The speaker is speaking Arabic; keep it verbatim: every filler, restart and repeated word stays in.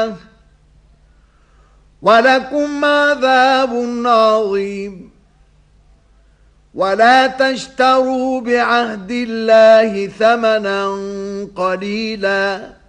الله ولكم عذاب عظيم. ولا تشتروا بعهد الله ثمنا قليلا